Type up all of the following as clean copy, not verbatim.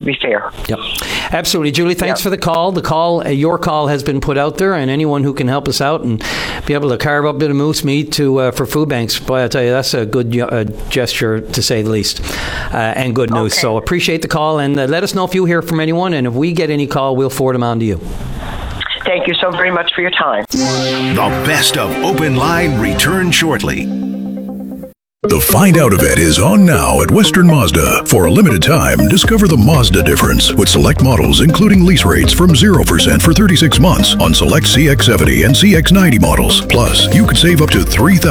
be fair. Yep, absolutely. Julie, thanks for the call. Your call has been put out there, and anyone who can help us out and be able to carve up a bit of moose meat for food banks, boy, I tell you, that's a good gesture, to say the least, and good news. So appreciate the call, and let us know if you hear from anyone, and if we get any call, we'll forward them on to you. Thank you so very much for your time. The best of Open Line returns shortly. The Find Out event is on now at Western Mazda. For a limited time, discover the Mazda difference with select models, including lease rates from 0% for 36 months on select CX-70 and CX-90 models. Plus, you could save up to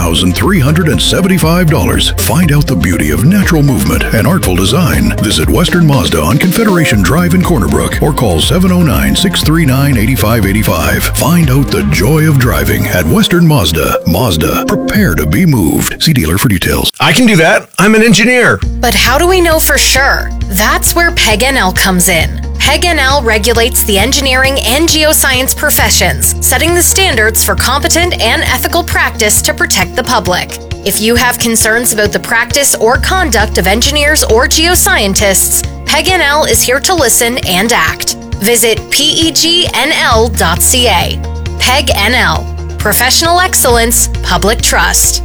$3,375. Find out the beauty of natural movement and artful design. Visit Western Mazda on Confederation Drive in Corner Brook or call 709-639-8585. Find out the joy of driving at Western Mazda. Mazda, prepare to be moved. See dealer for details. I can do that. I'm an engineer. But how do we know for sure? That's where PEG-NL comes in. PEG-NL regulates the engineering and geoscience professions, setting the standards for competent and ethical practice to protect the public. If you have concerns about the practice or conduct of engineers or geoscientists, PEG-NL is here to listen and act. Visit pegnl.ca. PEG-NL. Professional excellence, public trust.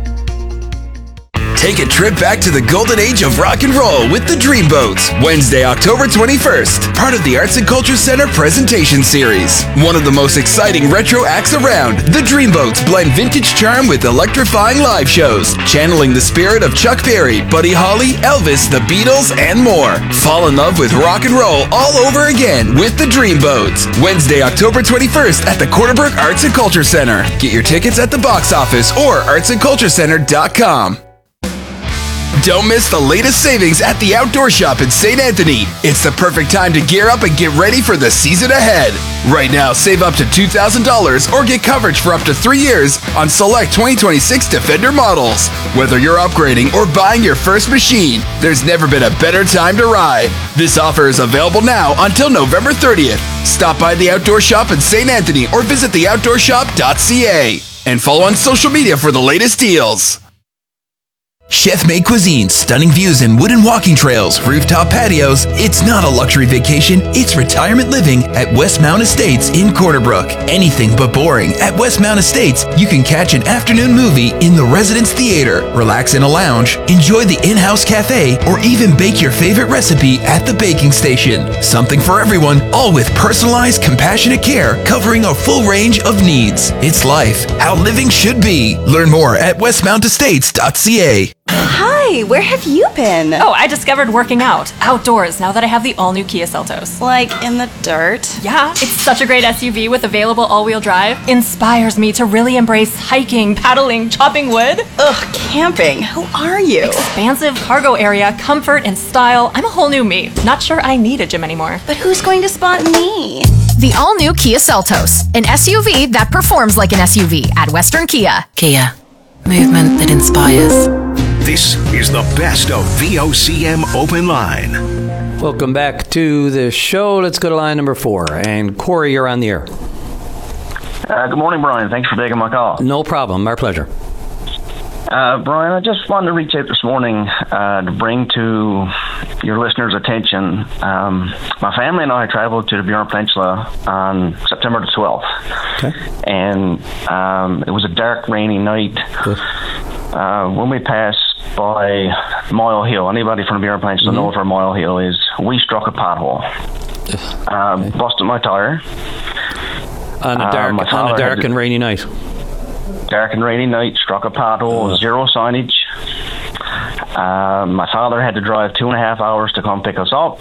Take a trip back to the golden age of rock and roll with the Dreamboats, Wednesday, October 21st, part of the Arts and Culture Center presentation series. One of the most exciting retro acts around, the Dreamboats blend vintage charm with electrifying live shows, channeling the spirit of Chuck Berry, Buddy Holly, Elvis, the Beatles, and more. Fall in love with rock and roll all over again with the Dreamboats, Wednesday, October 21st at the Corner Brook Arts and Culture Center. Get your tickets at the box office or artsandculturecenter.com. Don't miss the latest savings at the Outdoor Shop in St. Anthony. It's the perfect time to gear up and get ready for the season ahead. Right now, save up to $2,000 or get coverage for up to 3 years on select 2026 Defender models. Whether you're upgrading or buying your first machine, there's never been a better time to ride. This offer is available now until November 30th. Stop by the Outdoor Shop in St. Anthony or visit theoutdoorshop.ca. And follow on social media for the latest deals. Chef-made cuisine, stunning views and wooden walking trails, rooftop patios. It's not a luxury vacation, it's retirement living at Westmount Estates in Corner Brook. Anything but boring. At Westmount Estates, you can catch an afternoon movie in the Residence Theater, relax in a lounge, enjoy the in-house cafe, or even bake your favorite recipe at the baking station. Something for everyone, all with personalized, compassionate care covering a full range of needs. It's life, how living should be. Learn more at westmountestates.ca. Hi, where have you been? Oh, I discovered working out outdoors now that I have the all-new Kia Seltos. Like in the dirt? Yeah, it's such a great SUV with available all-wheel drive. Inspires me to really embrace hiking, paddling, chopping wood. Ugh, camping. Who are you? Expansive cargo area, comfort and style. I'm a whole new me. Not sure I need a gym anymore. But who's going to spot me? The all-new Kia Seltos, an SUV that performs like an SUV at Western Kia. Kia, movement that inspires. This is the best of VOCM Open Line. Welcome back to the show. Let's go to line number 4. And Corey, you're on the air. Good morning, Brian. Thanks for taking my call. No problem. Our pleasure. Brian, I just wanted to reach out this morning to bring to your listeners' attention. My family and I traveled to the Burin Peninsula on September the 12th. Okay. And it was a dark, rainy night. When we passed by Moyle Hill, anybody from the Burin Peninsula knows where Moyle Hill is, we struck a pothole. Busted my tire. On a dark and rainy night. Dark and rainy night, struck a pothole, zero signage. My father had to drive 2.5 hours to come pick us up.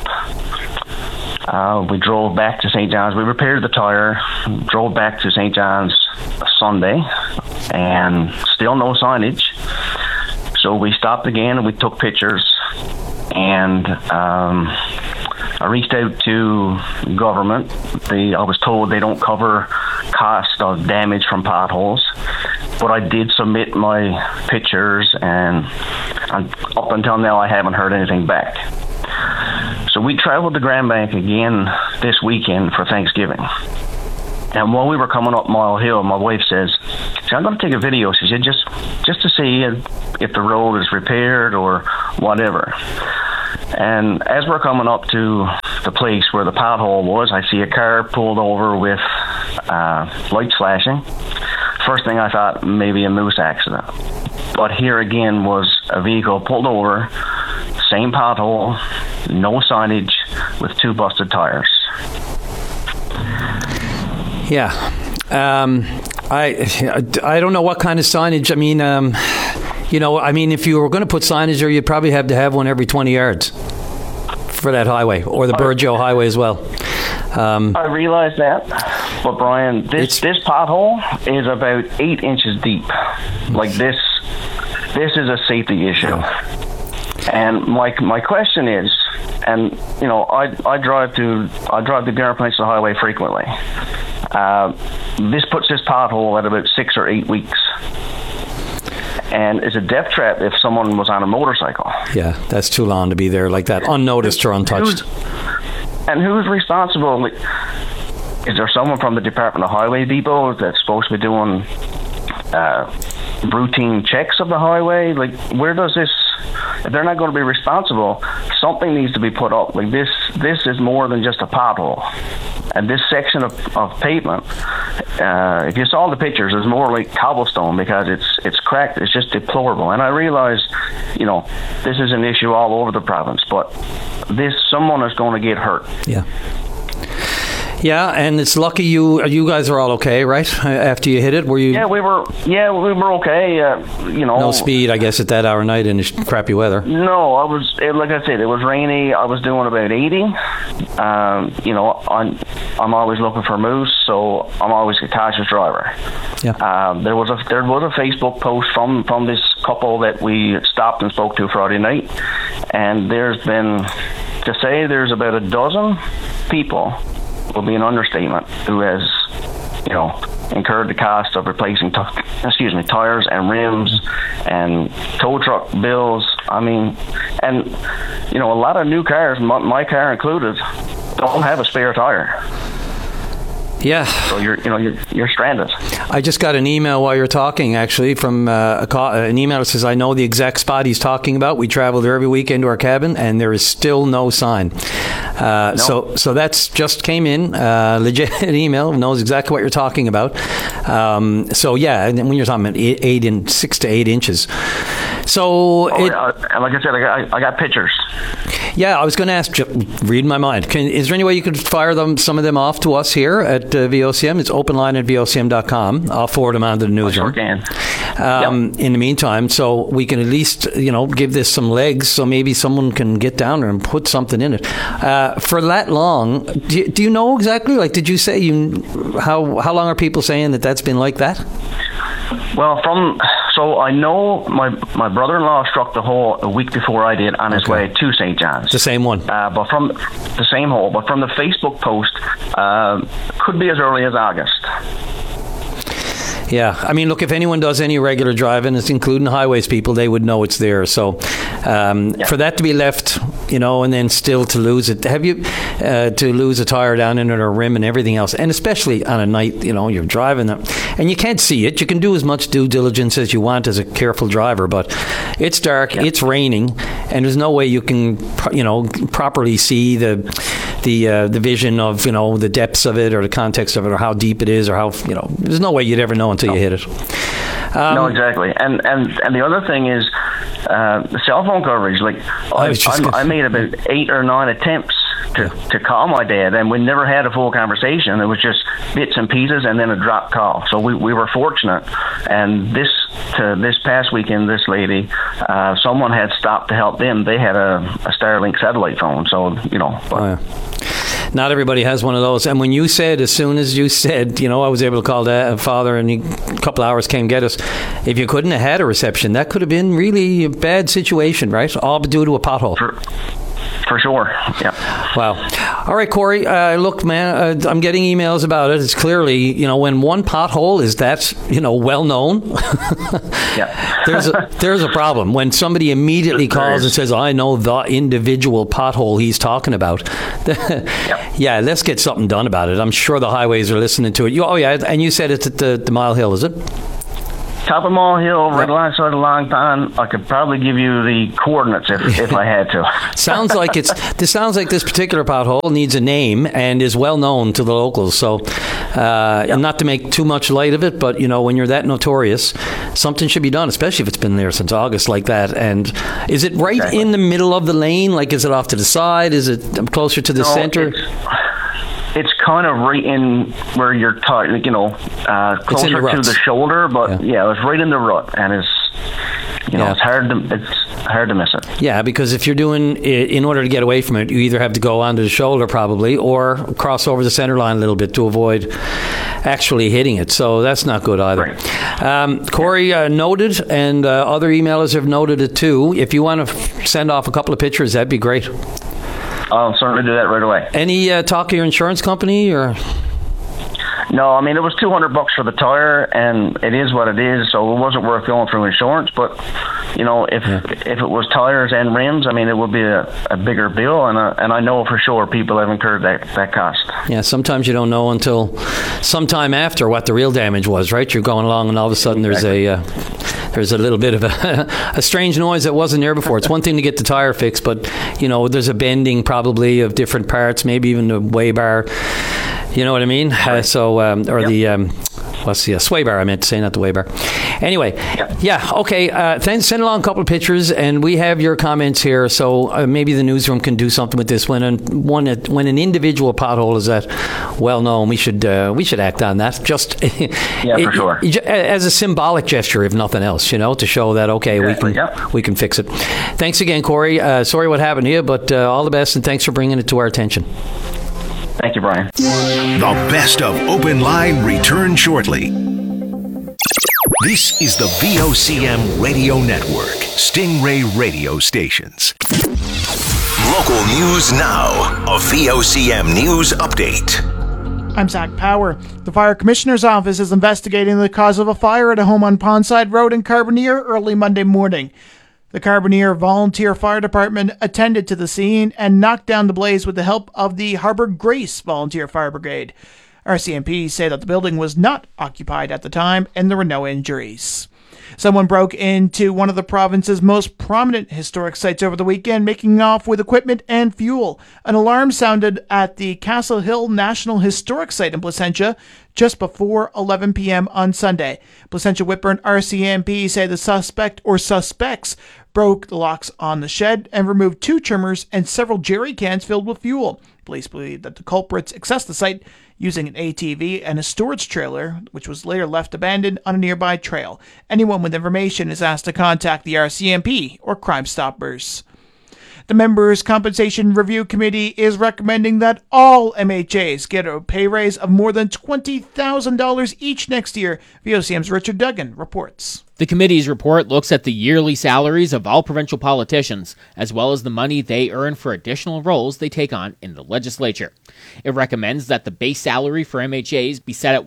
We drove back to St. John's. We repaired the tire, drove back to St. John's Sunday, and still no signage. So we stopped again and we took pictures, and I reached out to government. I was told they don't cover cost of damage from potholes, but I did submit my pictures, and up until now I haven't heard anything back. So we traveled to Grand Bank again this weekend for Thanksgiving. And while we were coming up Mile Hill, my wife says, I'm going to take a video. She said, just to see if the road is repaired or whatever. And as we're coming up to the place where the pothole was, I see a car pulled over with lights flashing. First thing I thought, maybe a moose accident. But here again was a vehicle pulled over, same pothole, no signage, with 2 busted tires. Yeah. I don't know what kind of signage. I mean, if you were going to put signage there, you'd probably have to have one every 20 yards for that highway, or the Burgeo Highway as well. I realize that, but Brian, this pothole is about 8 inches deep. Like this is a safety issue. And my question is, and you know, I drive to Bjorn Peninsula Highway frequently. This puts this pothole at about 6 or 8 weeks. And it's a death trap if someone was on a motorcycle. Yeah, that's too long to be there like that, unnoticed or untouched. And who's responsible? Is there someone from the Department of Highway Depot that's supposed to be doing routine checks of the highway? Like, where does this... If they're not going to be responsible, something needs to be put up. Like, this is more than just a pothole. And this section of pavement, if you saw the pictures, is more like cobblestone because it's cracked. It's just deplorable. And I realize, you know, this is an issue all over the province, but someone is going to get hurt. Yeah. Yeah, and it's lucky you guys are all okay, right? After you hit it, were you? Yeah, we were okay. You know, no speed, I guess, at that hour of night in crappy weather. No, like I said, it was rainy. I was doing about 80. You know, I'm always looking for moose, so I'm always a cautious driver. Yeah. There was a Facebook post from this couple that we stopped and spoke to Friday night, and there's about a dozen people. Will be an understatement, who has, you know, incurred the cost of replacing tires and rims and tow truck bills. I mean, and you know, a lot of new cars, my car included, don't have a spare tire. Yeah. So you're stranded. I just got an email while you're talking, actually, from an email that says, I know the exact spot he's talking about. We travel there every weekend to our cabin, and there is still no sign. So that's just came in, legit email, knows exactly what you're talking about. So yeah, and when you're talking about 6 to 8 inches. So like I said, I got pictures. Yeah, I was going to ask, read my mind. Is there any way you could fire some of them off to us here at VOCM? It's open line at VOCM.com. I'll forward them on to the newsroom. Sure can. In the meantime, so we can at least, you know, give this some legs, so maybe someone can get down there and put something in it. For that long, do you know exactly? Like, did you say how long are people saying that's been like that? Well, so I know my brother-in-law struck the hole a week before I did on his way to St. John's. The same one. But from the same hole. But from the Facebook post, could be as early as August. Yeah, I mean, look, if anyone does any regular driving, it's including highways people, they would know it's there. So for that to be left, you know, and then still to lose it, to lose a tire down in it or a rim and everything else, and especially on a night, you know, you're driving and you can't see it. You can do as much due diligence as you want as a careful driver, but it's dark, it's raining, and there's no way you can, you know, properly see the vision of, you know, the depths of it or the context of it or how deep it is or how, you know, there's no way you'd ever know until you hit it. No, exactly. And the other thing is the cell phone coverage. Like, I made about 8 or 9 attempts to call my dad, and we never had a full conversation. It was just bits and pieces and then a drop call. So we were fortunate. And this past weekend, this lady, someone had stopped to help them. They had a Starlink satellite phone. So, you know. Not everybody has one of those. And when you said, as soon as you said, you know, I was able to call father and a couple hours came get us, if you couldn't have had a reception, that could have been really a bad situation, right? All due to a pothole. For sure, yeah. Wow. All right, Corey, look, man, I'm getting emails about it. It's clearly, you know, when one pothole is that, you know, well-known, yeah. there's a problem. When somebody immediately calls and says, I know the individual pothole he's talking about, yeah, let's get something done about it. I'm sure the highways are listening to it. And you said it's at the Mile Hill, is it? Top of Mall Hill, right alongside the Long Pond. I could probably give you the coordinates if I had to. Sounds like this particular pothole needs a name and is well known to the locals. So, not to make too much light of it, but when you're that notorious, something should be done, especially if it's been there since August like that. And is it right in the middle of the lane? Like, is it off to the side? Is it closer to the center? It's kind of right in where you're closer to the shoulder, but it's right in the rut, and it's hard to miss it. Yeah, because if you're in order to get away from it, you either have to go onto the shoulder probably, or cross over the center line a little bit to avoid actually hitting it. So that's not good either. Right. Corey noted, and other emailers have noted it too. If you want to send off a couple of pictures, that'd be great. I'll certainly do that right away. Any talk of your insurance company, or? No, I mean, it was $200 for the tire, and it is what it is, so it wasn't worth going through insurance. But, if it was tires and rims, I mean, it would be a bigger bill, and I know for sure people have incurred that cost. Yeah, sometimes you don't know until sometime after what the real damage was, right? You're going along, and all of a sudden there's a little bit of a strange noise that wasn't there before. It's one thing to get the tire fixed, but, there's a bending probably of different parts, maybe even the weigh bar. You know what I mean? What's the sway bar? I meant to say, not the weigh bar. Anyway, okay. Send along a couple of pictures, and we have your comments here. So maybe the newsroom can do something with this. When an individual pothole is that well known, we should act on that. Just for sure, as a symbolic gesture, if nothing else, to show that we can fix it. Thanks again, Corey. Sorry what happened here, but all the best, and thanks for bringing it to our attention. Thank you, Brian. The best of Open Line returns shortly. This is the VOCM Radio Network, Stingray Radio Stations. Local news now, a VOCM news update. I'm Zach Power. The Fire Commissioner's Office is investigating the cause of a fire at a home on Pondside Road in Carbonear early Monday morning. The Carbonear Volunteer Fire Department attended to the scene and knocked down the blaze with the help of the Harbour Grace Volunteer Fire Brigade. RCMP say that the building was not occupied at the time and there were no injuries. Someone broke into one of the province's most prominent historic sites over the weekend, making off with equipment and fuel. An alarm sounded at the Castle Hill National Historic Site in Placentia just before 11 p.m. on Sunday. Placentia Whitburn RCMP say the suspect or suspects broke the locks on the shed and removed 2 trimmers and several jerry cans filled with fuel. Police believe that the culprits accessed the site using an ATV and a storage trailer, which was later left abandoned on a nearby trail. Anyone with information is asked to contact the RCMP or Crime Stoppers. The Members' Compensation Review Committee is recommending that all MHAs get a pay raise of more than $20,000 each next year. VOCM's Richard Duggan reports. The committee's report looks at the yearly salaries of all provincial politicians, as well as the money they earn for additional roles they take on in the legislature. It recommends that the base salary for MHAs be set at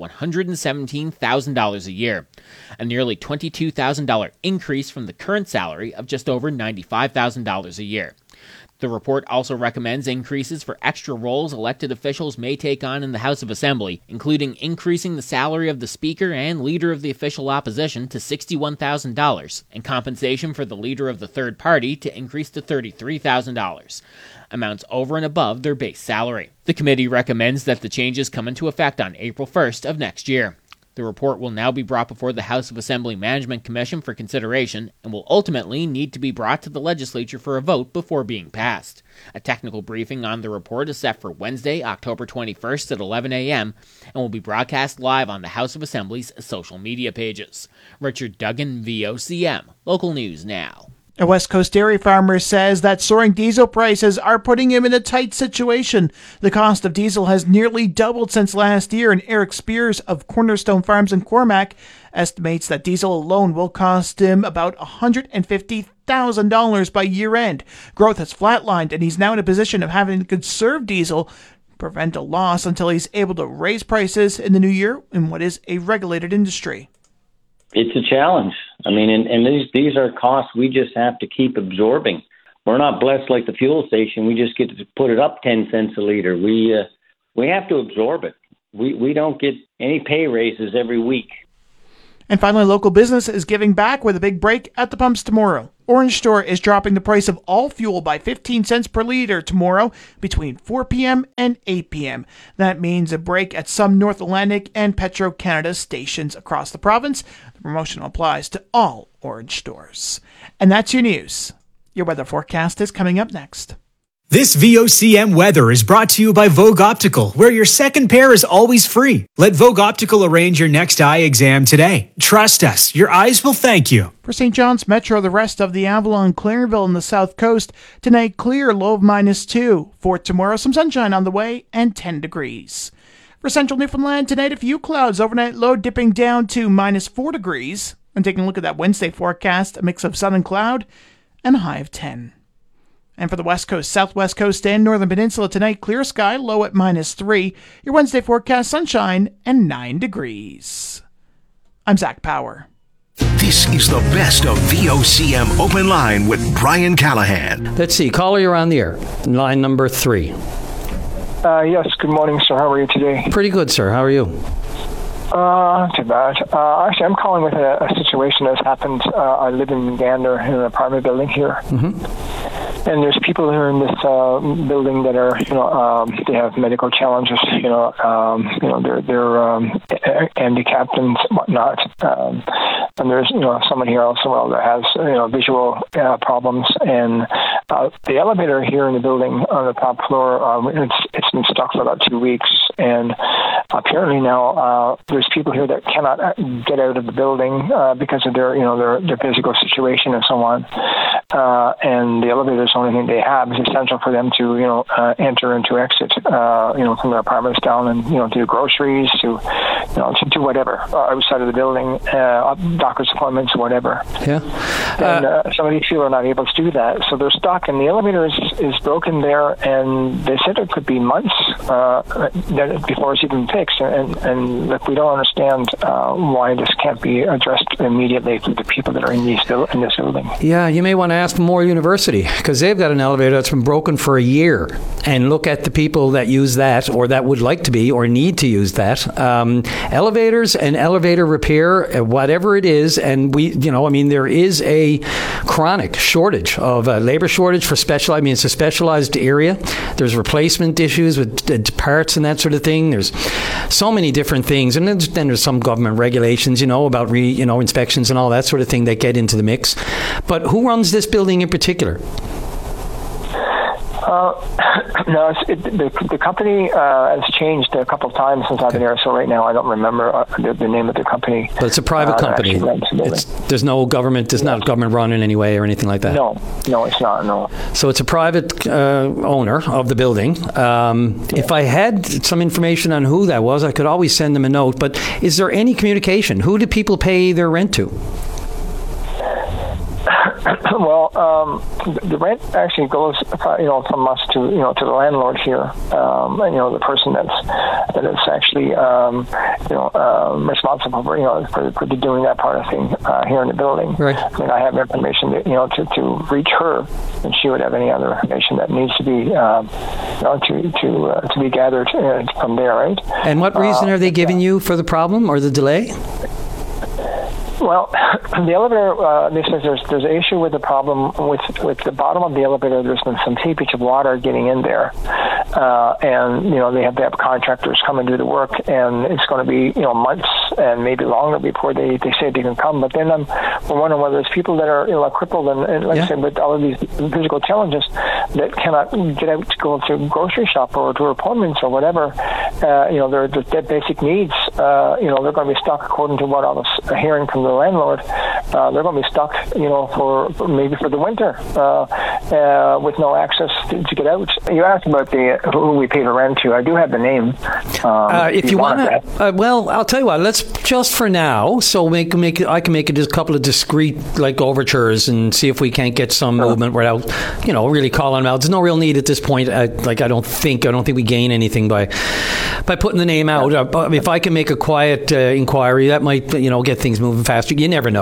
$117,000 a year, a nearly $22,000 increase from the current salary of just over $95,000 a year. The report also recommends increases for extra roles elected officials may take on in the House of Assembly, including increasing the salary of the Speaker and Leader of the Official Opposition to $61,000, and compensation for the Leader of the Third Party to increase to $33,000, amounts over and above their base salary. The committee recommends that the changes come into effect on April 1st of next year. The report will now be brought before the House of Assembly Management Commission for consideration and will ultimately need to be brought to the legislature for a vote before being passed. A technical briefing on the report is set for Wednesday, October 21st at 11 a.m. and will be broadcast live on the House of Assembly's social media pages. Richard Duggan, VOCM. Local News Now. A West Coast dairy farmer says that soaring diesel prices are putting him in a tight situation. The cost of diesel has nearly doubled since last year, and Eric Spears of Cornerstone Farms in Cormac estimates that diesel alone will cost him about $150,000 by year end. Growth has flatlined, and he's now in a position of having to conserve diesel, prevent a loss until he's able to raise prices in the new year in what is a regulated industry. It's a challenge. I mean, and these are costs we just have to keep absorbing. We're not blessed like the fuel station. We just get to put it up 10 cents a liter. We have to absorb it. We don't get any pay raises every week. And finally, local business is giving back with a big break at the pumps tomorrow. Orange Store is dropping the price of all fuel by 15 cents per litre tomorrow between 4 p.m. and 8 p.m. That means a break at some North Atlantic and Petro-Canada stations across the province. The promotion applies to all Orange stores. And that's your news. Your weather forecast is coming up next. This VOCM weather is brought to you by Vogue Optical, where your second pair is always free. Let Vogue Optical arrange your next eye exam today. Trust us, your eyes will thank you. For St. John's Metro, the rest of the Avalon, Clarenville, and the South Coast, tonight clear, low of -2. For tomorrow, some sunshine on the way and 10 degrees. For central Newfoundland, tonight a few clouds, overnight low dipping down to -4 degrees. And taking a look at that Wednesday forecast, a mix of sun and cloud and a high of 10. And for the West Coast, Southwest Coast, and Northern Peninsula tonight, clear sky, low at -3. Your Wednesday forecast, sunshine and 9 degrees. I'm Zach Power. This is the best of VOCM Open Line with Brian Callahan. Let's see. Caller, you're on the air. Line number 3. Yes, good morning, sir. How are you today? Pretty good, sir. How are you? Not too bad. Actually, I'm calling with a situation that's happened. I live in Gander in an apartment building here. And there's people here in this building that are, they have medical challenges. They're handicapped and whatnot. And there's, someone here also that has, visual problems. And the elevator here in the building on the top floor, it's been stuck for about 2 weeks. And apparently now there's people here that cannot get out of the building because of their physical situation and so on. And the elevator is the only thing they have. It's essential for them to, enter and to exit, from their apartments down and, to do groceries, to do whatever outside of the building, doctor's appointments, whatever. Yeah. And some of these people are not able to do that. So they're stuck, and the elevator is broken there, and they said it could be months before it's even fixed. And look, we don't understand why this can't be addressed immediately for the people that are in this building. Yeah, you may want to ask Moore University, because they've got an elevator that's been broken for a year, and look at the people that use that, or that would like to be, or need to use that. Elevators and elevator repair, whatever it is, and there is a chronic shortage of labor shortage for it's a specialized area. There's replacement issues with parts and that sort of thing. There's so many different things, and then there's some government regulations, about inspections and all that sort of thing that get into the mix. But who runs this building in particular? No, the company has changed a couple of times since I've been here. So right now I don't remember the name of the company. But it's a private company. There's no government. It's not government run in any way or anything like that. No, it's not. No. So it's a private owner of the building. If I had some information on who that was, I could always send them a note. But is there any communication? Who do people pay their rent to? Well, the rent actually goes, from us to the landlord here, the person that is actually, responsible for doing that part of thing here in the building. Right. I mean, I have information that, to reach her, and she would have any other information that needs to be, to be gathered from there, right? And what reason are they giving you for the problem or the delay? Well, the elevator, they says there's an issue with the problem with the bottom of the elevator. There's been some seepage of water getting in there, and they have to have contractors come and do the work, and it's going to be months and maybe longer before they say they can come. But then we're wondering whether there's people that are crippled and like I said, with all of these physical challenges that cannot get out to go to a grocery shop or to appointments or whatever. Their basic needs. They're going to be stuck according to what I was hearing from the landlord. They're going to be stuck, for the winter with no access to get out. You asked about who we pay the rent to. I do have the name. If you want to, well, I'll tell you what. Let's just for now. So I can make a couple of discreet overtures and see if we can't get some movement without really calling them out. There's no real need at this point. I don't think we gain anything by putting the name out. If I can make a quiet inquiry, that might get things moving faster. You never know. I'm just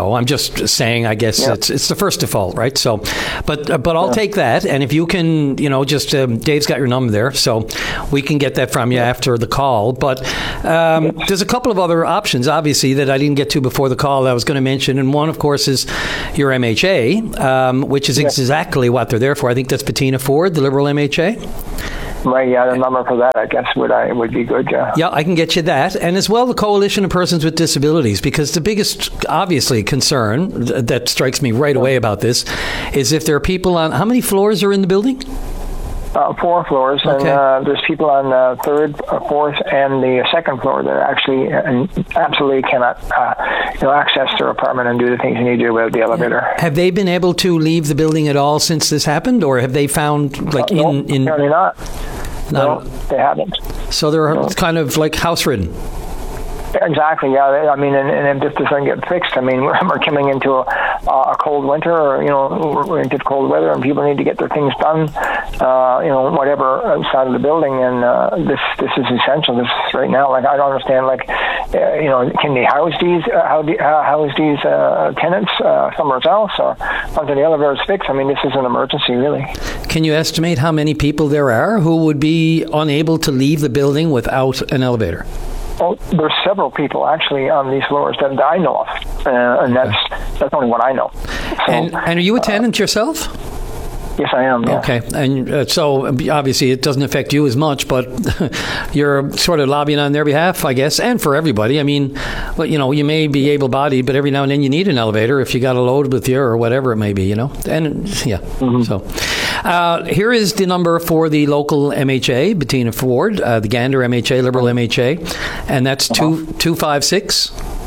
just saying, I guess it's the first default, right? So, but I'll take that, and if you can, just Dave's got your number there, so we can get that from you after the call. But there's a couple of other options, obviously, that I didn't get to before the call that I was going to mention, and one, of course, is your MHA, which is exactly what they're there for. I think that's Bettina Ford, the Liberal MHA. Right, the number for that, I guess, would be good, Yeah, I can get you that. And as well, the Coalition of Persons with Disabilities, because the biggest, obviously, concern that strikes me right away about this is if there are people on, how many floors are in the building? 4 floors, and there's people on the 3rd, 4th, and the 2nd floor that actually absolutely cannot access their apartment and do the things you need to do with the elevator. Have they been able to leave the building at all since this happened, or have they found, apparently not. No, they haven't. So they're kind of like house-ridden. Exactly, I mean, and if this doesn't get fixed, I mean, we're coming into a cold winter, or, we're into cold weather, and people need to get their things done, whatever, outside of the building, and this is essential. This is right now, I don't understand, can they house these tenants somewhere else, or until the elevator is fixed? I mean, this is an emergency, really. Can you estimate how many people there are who would be unable to leave the building without an elevator? Well, there's several people actually on these floors that I know of, and that's only what I know. So, and are you a tenant yourself? Yes, I am. Yeah. Okay, and so obviously it doesn't affect you as much, but you're sort of lobbying on their behalf, I guess, and for everybody. I mean, you may be able-bodied, but every now and then you need an elevator if you got a load with you or whatever it may be, And So here is the number for the local MHA, Bettina Ford, the Gander MHA, Liberal MHA, and that's 256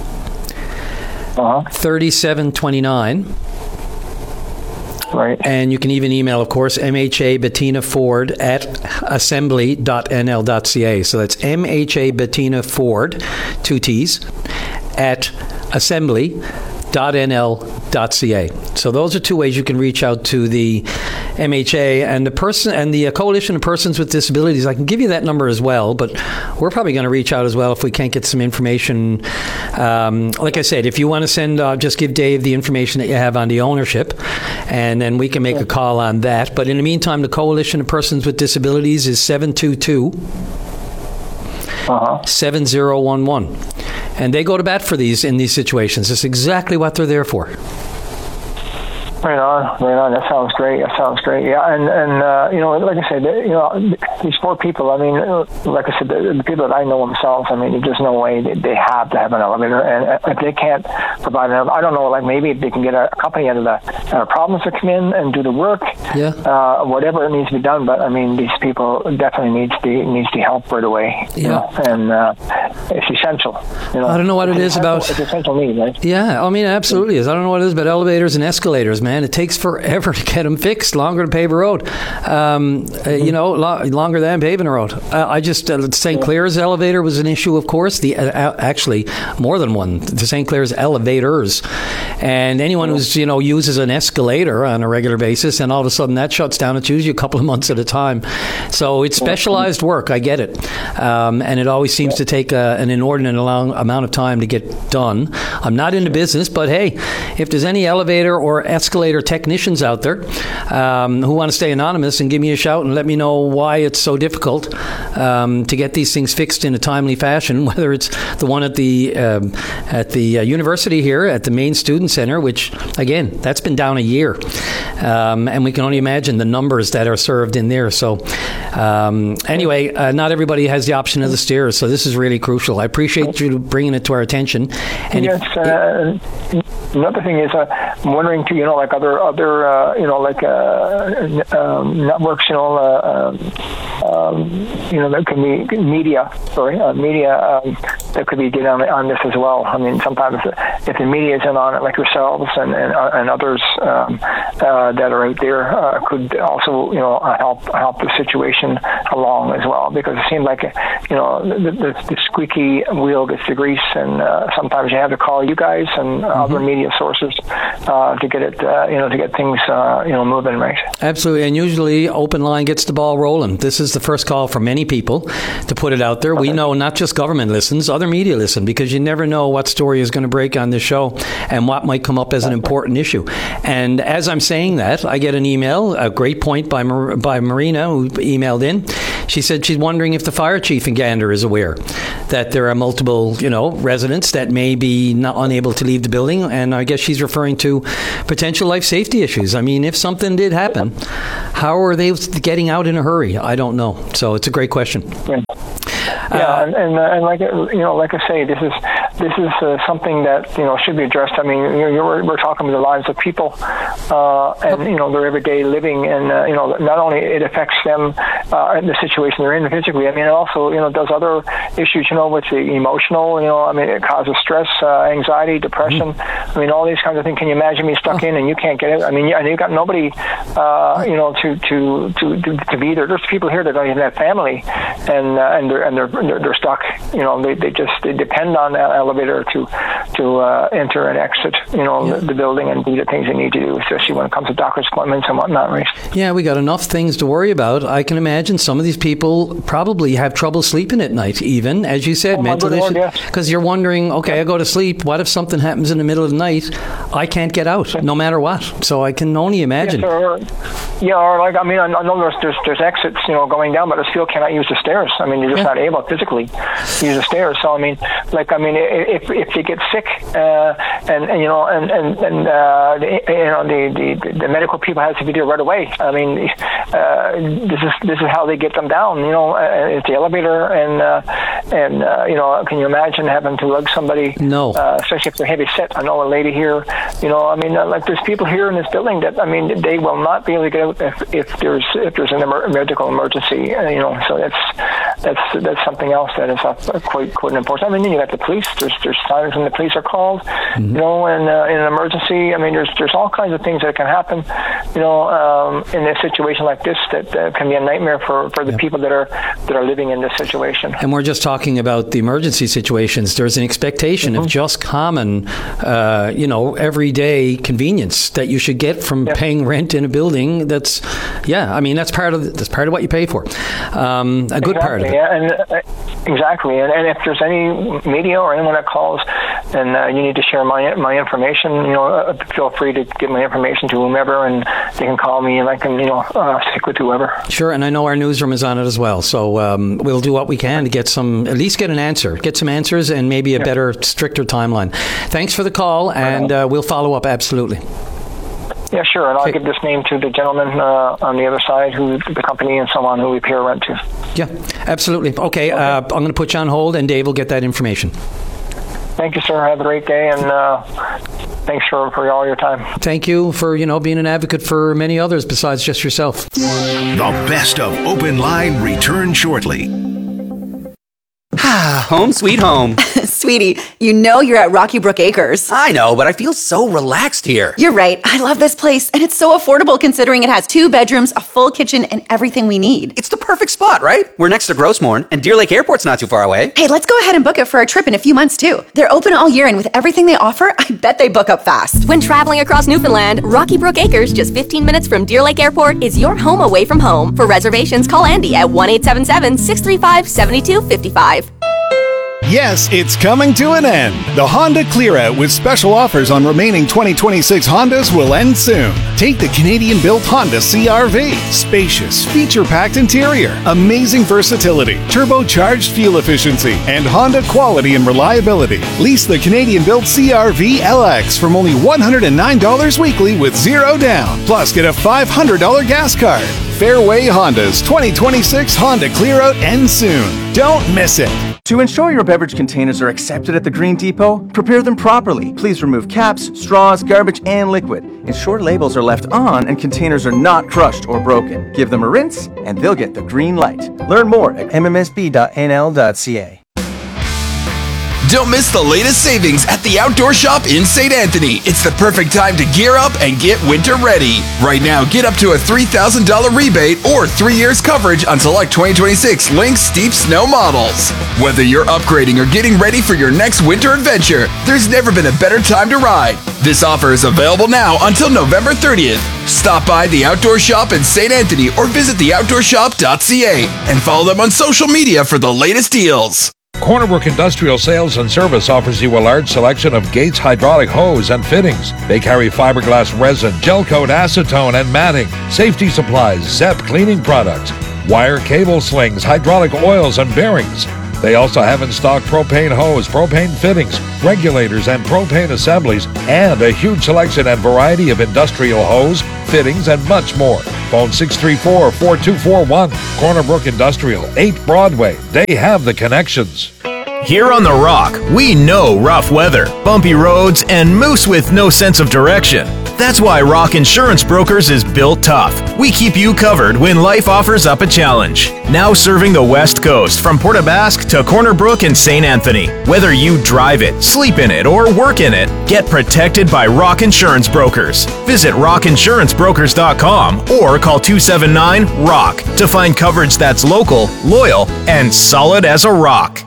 3729. Right. And you can even email, of course, MHA Bettina Ford at assembly.nl.ca. So that's MHA Bettina Ford, 2 T's, at assembly.nl.ca. So those are 2 ways you can reach out to the MHA and the Coalition of Persons with Disabilities. I can give you that number as well, but we're probably going to reach out as well if we can't get some information. Like I said, if you want to send, just give Dave the information that you have on the ownership, and then we can make a call on that. But in the meantime, the Coalition of Persons with Disabilities is 722-7011. And they go to bat for in these situations. That's exactly what they're there for. Right on. That sounds great. Yeah, and like I said, these 4 people. I mean, like I said, the people that I know themselves. I mean, there's just no way they have to have an elevator, and if they can't provide an elevator, I don't know. Maybe if they can get a company out of the problems to come in and do the work. Yeah. Whatever needs to be done, but I mean, these people definitely needs the help right away. And it's essential. I don't know what it is about. It's essential need, right? Yeah, I mean, it absolutely is. I don't know what it is about elevators and escalators, man. It takes forever to get them fixed, longer to pave a road, longer than paving a road. St. Clair's elevator was an issue, of course. Actually, more than one. The St. Clair's elevators. And anyone who's, uses an escalator on a regular basis, and all of a sudden that shuts down, it's usually a couple of months at a time. So it's specialized work, I get it. And it always seems to take an inordinate amount of time to get done. I'm not into business, but hey, if there's any elevator or escalator technicians out there who want to stay anonymous, and give me a shout and let me know why it's so difficult to get these things fixed in a timely fashion, whether it's the one at the university here at the main student center, which again, that's been down a year, and we can only imagine the numbers that are served in there. So anyway, not everybody has the option of the stairs, so this is really crucial. I appreciate you bringing it to our attention. And another thing is, I'm wondering too, like other networks, that could be media that could be getting on this as well. I mean, sometimes if the media isn't on it, like yourselves and others that are out there, could also help the situation along as well, because it seems like the squeaky wheel gets the grease, and sometimes you have to call you guys and other media sources to get it to get things moving, right? Absolutely, and usually Open Line gets the ball rolling. This is the first call for many people people to put it out there. We know not just government listens, other media listen, because you never know what story is going to break on this show and what might come up as an important issue. And as I'm saying that, I get an email, a great point by Marina, who emailed in. She said she's wondering if the fire chief in Gander is aware that there are multiple, residents that may be not unable to leave the building. And I guess she's referring to potential life safety issues. I mean, if something did happen, how are they getting out in a hurry? I don't know. So it's a great question. And like I say, this is something that should be addressed. I mean, we're talking about the lives of people, and their everyday living, and not only it affects them in the situation they're in physically. I mean, it also does other issues. With the emotional. I mean, it causes stress, anxiety, depression. I mean, all these kinds of things. Can you imagine being stuck in and you can't get it? I mean, and you've got nobody, to be there. There's people here that don't even have family, and they're stuck. They depend on that elevator to enter and exit. The building and do the things they need to do, especially when it comes to doctor's appointments and whatnot. Right? Yeah, we got enough things to worry about. I can imagine some of these people probably have trouble sleeping at night, even as you said, mental issues. Because you're wondering, okay, I go to sleep. What if something happens in the middle of the night? I can't get out, no matter what. So I can only imagine. Or like, I mean, I know there's exits, going down, but I still cannot use the stairs. I mean, you're just not able physically use the stairs. So I mean, if they get sick, the medical people have to be there right away. I mean, this is how they get them down. It's the elevator, and can you imagine having to lug somebody? No. Especially if they're heavy set. I know a lady here. I mean, like there's people here in this building that they will not be able to get out if there's a medical emergency. So that's something else that is quite important. I mean, you got the police. There's times when the police are called. In an emergency. I mean, there's all kinds of things that can happen. In a situation like this that can be a nightmare for the people that are living in this situation. And we're just talking about the emergency situations. There's an expectation of just common, everyday convenience that you should get from paying rent in a building. That's part of what you pay for. A good part of it. Yeah, and exactly. And if there's any media or anyone that calls, and you need to share my information, feel free to give my information to whomever, and they can call me, and I can stick with whoever. Sure, and I know our newsroom is on it as well, so we'll do what we can to get some answers, and maybe a better, stricter timeline. Thanks for the call, and we'll follow up absolutely. Yeah, sure, and I'll give this name to the gentleman on the other side, who the company and so on, who we pay rent to. Yeah, absolutely. Okay, I'm going to put you on hold, and Dave will get that information. Thank you, sir. Have a great day, and thanks for all your time. Thank you for being an advocate for many others besides just yourself. The best of Open Line returns shortly. Home sweet home. Sweetie, you're at Rocky Brook Acres. I know, but I feel so relaxed here. You're right. I love this place, and it's so affordable considering it has 2 bedrooms, a full kitchen, and everything we need. It's the perfect spot, right? We're next to Grossmorn, and Deer Lake Airport's not too far away. Hey, let's go ahead and book it for a trip in a few months, too. They're open all year, and with everything they offer, I bet they book up fast. When traveling across Newfoundland, Rocky Brook Acres, just 15 minutes from Deer Lake Airport, is your home away from home. For reservations, call Andy at 1-877-635-7255. Yes, it's coming to an end. The Honda Clear-Out with special offers on remaining 2026 Hondas will end soon. Take the Canadian-built Honda CR-V. Spacious, feature-packed interior, amazing versatility, turbocharged fuel efficiency, and Honda quality and reliability. Lease the Canadian-built CR-V LX from only $109 weekly with 0 down. Plus, get a $500 gas card. Fairway Hondas 2026 Honda Clear-Out ends soon. Don't miss it. To ensure your beverage containers are accepted at the Green Depot, prepare them properly. Please remove caps, straws, garbage, and liquid. Ensure labels are left on and containers are not crushed or broken. Give them a rinse, and they'll get the green light. Learn more at mmsb.nl.ca. Don't miss the latest savings at the Outdoor Shop in St. Anthony. It's the perfect time to gear up and get winter ready. Right now, get up to a $3,000 rebate or 3 years coverage on select 2026 Lynx Steep Snow models. Whether you're upgrading or getting ready for your next winter adventure, there's never been a better time to ride. This offer is available now until November 30th. Stop by the Outdoor Shop in St. Anthony or visit theoutdoorshop.ca and follow them on social media for the latest deals. Cornerbrook Industrial Sales and Service offers you a large selection of Gates hydraulic hose and fittings. They carry fiberglass resin, gel coat, acetone, and matting, safety supplies, ZEP cleaning products, wire cable slings, hydraulic oils, and bearings. They also have in stock propane hose, propane fittings, regulators, and propane assemblies, and a huge selection and variety of industrial hose, fittings, and much more. Phone 634-4241. Cornerbrook Industrial, 8 Broadway. They have the connections. Here on The Rock, we know rough weather, bumpy roads, and moose with no sense of direction. That's why Rock Insurance Brokers is built tough. We keep you covered when life offers up a challenge. Now serving the West Coast from Port aux Basques to Cornerbrook and St. Anthony. Whether you drive it, sleep in it, or work in it, get protected by Rock Insurance Brokers. Visit rockinsurancebrokers.com or call 279-ROCK to find coverage that's local, loyal, and solid as a rock.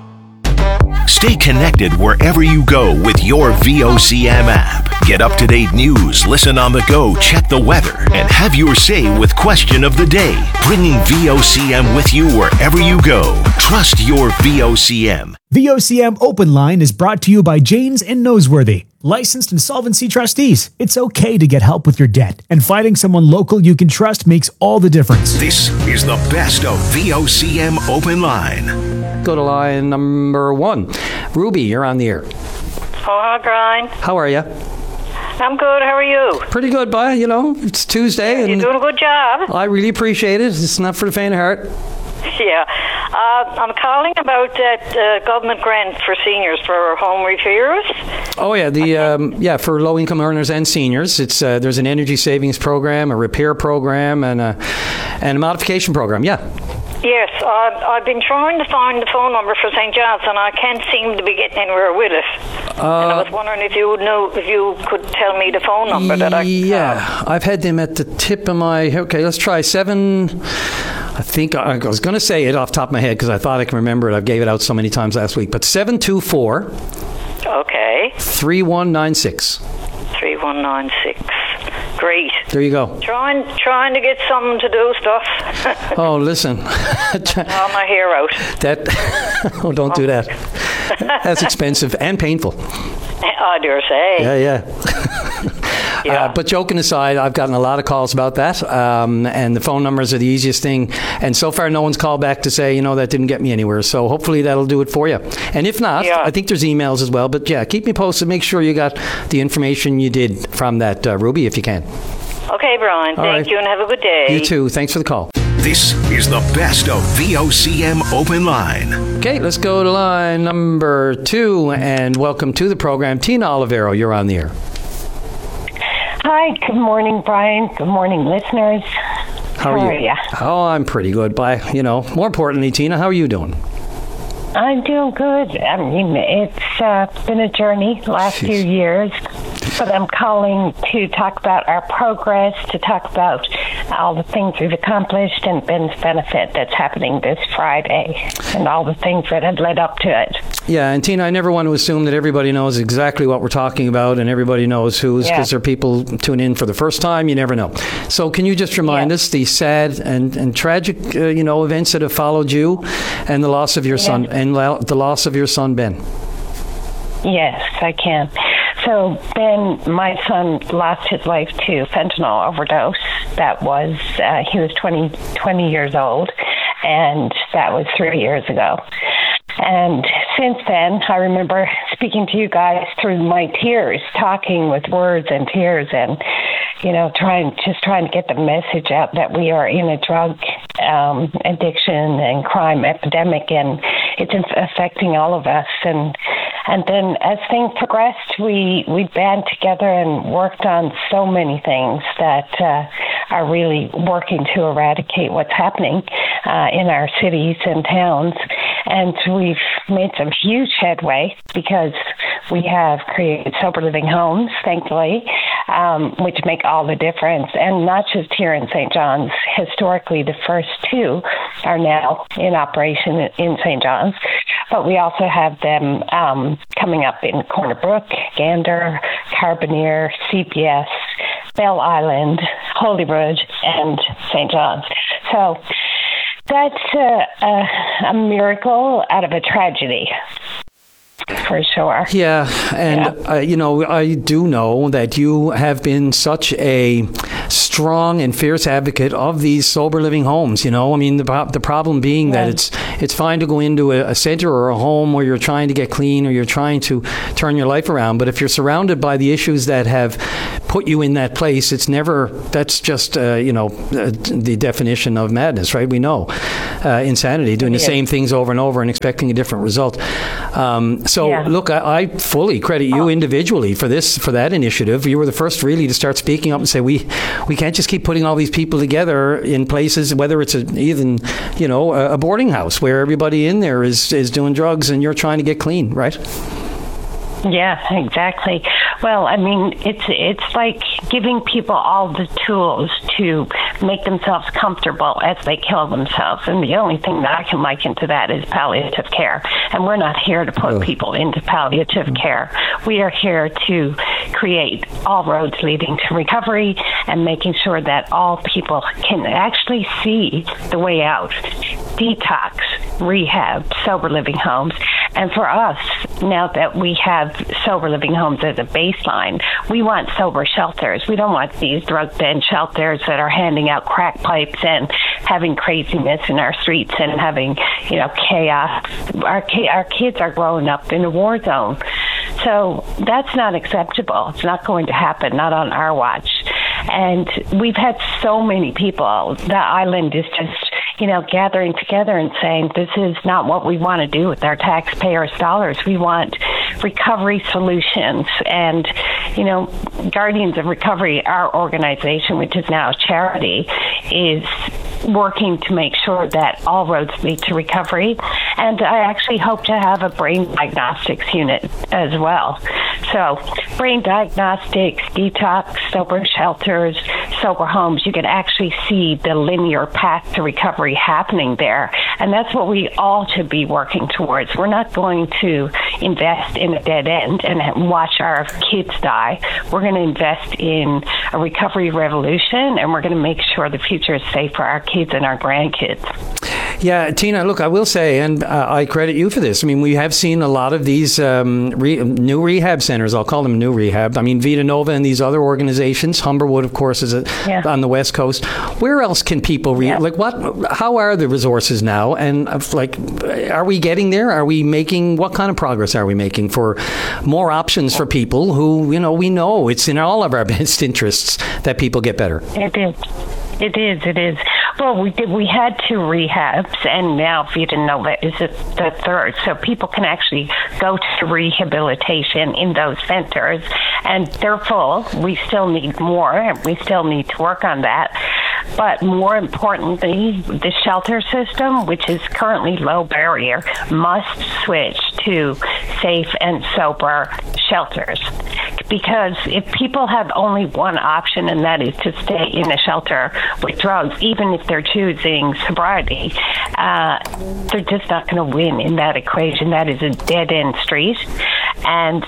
Stay connected wherever you go with your VOCM app. Get up-to-date news, listen on the go, check the weather, and have your say with Question of the Day. Bringing VOCM with you wherever you go. Trust your VOCM. VOCM Open Line is brought to you by Janes and Noseworthy, licensed insolvency trustees. It's okay to get help with your debt, and finding someone local you can trust makes all the difference. This is the best of VOCM Open Line. Go to line number 1. Ruby, you're on the air. Oh, hi, Brian. How are you? I'm good. How are you? Pretty good, bye. You know, it's Tuesday. You're doing a good job. I really appreciate it. It's not for the faint of heart. Yeah. I'm calling about that government grant for seniors for home repairs. Oh, yeah. For low-income earners and seniors. It's there's an energy savings program, a repair program, and a modification program. Yeah. Yes, I've been trying to find the phone number for St. John's, and I can't seem to be getting anywhere with it. And I was wondering if you could tell me the phone number that I can call. I've had them at the tip of my... Okay, let's try 7... I think I was going to say it off the top of my head because I thought I can remember it. I gave it out so many times last week. But 724... Okay. 3196. 3196. Great. There you go. Trying to get someone to do stuff. Oh, listen. All my hair out. Don't do that. That's expensive and painful. I dare say. Yeah. But joking aside, I've gotten a lot of calls about that, and the phone numbers are the easiest thing. And so far, no one's called back to say, that didn't get me anywhere. So hopefully that'll do it for you. And if not, I think there's emails as well. But yeah, keep me posted. Make sure you got the information you did from that, Ruby, if you can. Okay, Brian. Thank you, and have a good day. You too. Thanks for the call. This is the best of VOCM Open Line. Okay, let's go to line number 2, and welcome to the program. Tina Olivero, you're on the air. Hi, good morning, Brian. Good morning, listeners. How are you? Oh, I'm pretty good. More importantly, Tina, how are you doing? I'm doing good. I mean, it's been a journey last few years, but I'm calling to talk about our progress, to talk about all the things we've accomplished and Ben's benefit that's happening this Friday and all the things that had led up to it. Yeah, and Tina, I never want to assume that everybody knows exactly what we're talking about and everybody knows who's, because there are people tune in for the first time. You never know. So can you just remind us the sad and tragic, events that have followed you and the loss of your son and the loss of your son, Ben? Yes, I can. So Ben, my son, lost his life to fentanyl overdose. That was, he was 20 years old, and that was 3 years ago. And since then, I remember speaking to you guys through my tears, talking with words and tears and, trying to get the message out that we are in a drug addiction and crime epidemic, and it's affecting all of us. And then as things progressed, we band together and worked on so many things that are really working to eradicate what's happening in our cities and towns. And we've made some huge headway because we have created sober living homes, thankfully, which make all the difference. And not just here in St. John's. Historically, the first two are now in operation in St. John's. But we also have them coming up in Corner Brook, Gander, Carbonear, CPS, Bell Island, Holyrood, and St. John's. So that's a miracle out of a tragedy. For sure. Yeah, and I do know that you have been such a strong and fierce advocate of these sober living homes. I mean, the problem being that it's fine to go into a center or a home where you're trying to get clean or you're trying to turn your life around, but if you're surrounded by the issues that have put you in that place, that's just the definition of madness, right? We know insanity, doing the same things over and over and expecting a different result. Look, I fully credit you individually for that initiative. You were the first really to start speaking up and say we can't just keep putting all these people together in places, whether it's even a boarding house where everybody in there is doing drugs and you're trying to get clean, right? Yeah, exactly. Well, I mean, it's like giving people all the tools to make themselves comfortable as they kill themselves. And the only thing that I can liken to that is palliative care. And we're not here to put people into palliative care. We are here to create all roads leading to recovery and making sure that all people can actually see the way out. Detox, rehab, sober living homes. And for us, now that we have sober living homes as a baseline, we want sober shelters. We don't want these drug den shelters that are handing out crack pipes and having craziness in our streets and having, chaos. Our kids are growing up in a war zone. So that's not acceptable. It's not going to happen, not on our watch. And we've had so many people. The island is just, gathering together and saying, this is not what we want to do with our taxpayers' dollars. We want recovery solutions. And, Guardians of Recovery, our organization, which is now a charity, is working to make sure that all roads lead to recovery. And I actually hope to have a brain diagnostics unit as well. So brain diagnostics, detox, sober shelters, sober homes, you can actually see the linear path to recovery happening there. And that's what we all should be working towards. We're not going to invest in a dead end and watch our kids die. We're going to invest in a recovery revolution, and we're going to make sure the future is safe for our kids and our grandkids. Yeah, Tina, look, I will say, and I credit you for this. I mean, we have seen a lot of these new rehab centers. I'll call them new rehab. I mean, Vita Nova and these other organizations. Humberwood, of course, is on the West Coast. Where else can people how are the resources now? And are we getting there? Are we making, what kind of progress are we making for more options for people who, we know it's in all of our best interests that people get better? It is. Well, we had 2 rehabs, and now Vita Nova is the third. So people can actually go to rehabilitation in those centers, and they're full. We still need more, and we still need to work on that. But more importantly, the shelter system, which is currently low barrier, must switch to safe and sober shelters. Because if people have only one option, and that is to stay in a shelter with drugs, even if they're choosing sobriety, they're just not going to win in that equation. That is a dead-end street. And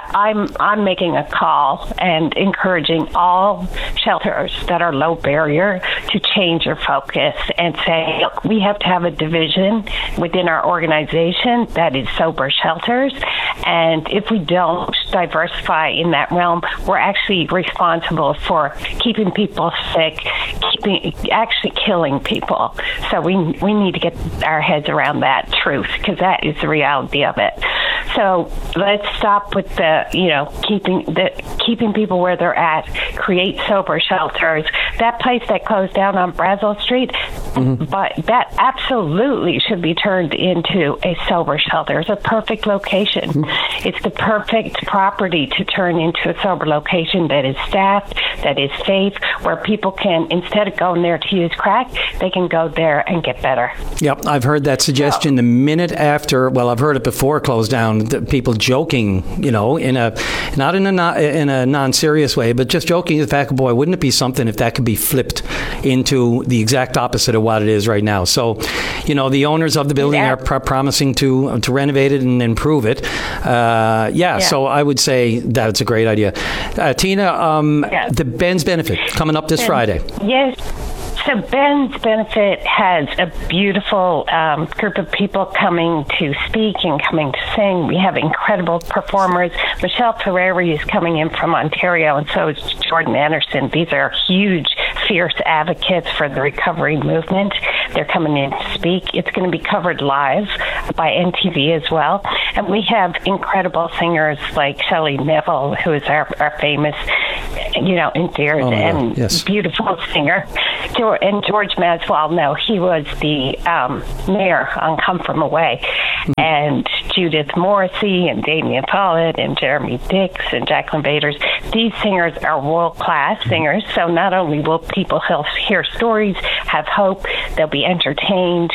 I'm making a call and encouraging all shelters that are low barrier to change their focus and say, look, we have to have a division within our organization that is sober shelters. And if we don't diversify in that realm, we're actually responsible for keeping people sick, actually killing people. So we need to get our heads around that truth, because that is the reality of it. So let's stop with the keeping people where they're at, create sober shelters that place that closed down on Brazil Street, but that absolutely should be turned into a sober shelter. It's a perfect location. It's the perfect property to turn into a sober location that is staffed, that is safe, where people can, instead of going there to use crack, they can go there and get better. Yep, I've heard that suggestion the minute after. Well, I've heard it before it closed down. The people joking, not in a non-serious way, but just joking. The fact, boy, wouldn't it be something if that could be flipped into the exact opposite of what it is right now? So, the owners of the building are promising to renovate it and improve it. So I would say that it's a great idea. Tina, the Ben's Benefit coming up this Friday. Yes. So Ben's Benefit has a beautiful group of people coming to speak and coming to sing. We have incredible performers. Michelle Ferreri is coming in from Ontario, and so is Jordan Anderson. These are huge, fierce advocates for the recovery movement. They're coming in to speak. It's going to be covered live by NTV as well. And we have incredible singers like Shelley Neville, who is our famous, endeared and beautiful singer. And George Maswell, he was the mayor on Come From Away. And Judith Morrissey and Damien Follett and Jeremy Dix and Jacqueline Baders. These singers are world-class singers, so not only will people hear stories, have hope, they'll be entertained,